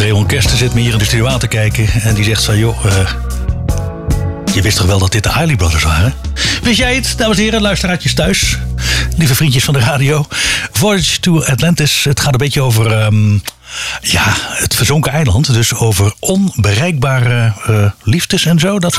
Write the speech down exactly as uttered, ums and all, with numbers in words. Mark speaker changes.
Speaker 1: Raymond Kersten zit me hier in de studio aan te kijken. En die zegt zo, joh, uh, je wist toch wel dat dit de Isley Brothers waren? Wist jij het, dames en heren, luisteraartjes thuis? Lieve vriendjes van de radio. Voyage to Atlantis. Het gaat een beetje over um, ja, het verzonken eiland. Dus over onbereikbare uh, liefdes en zo. Dat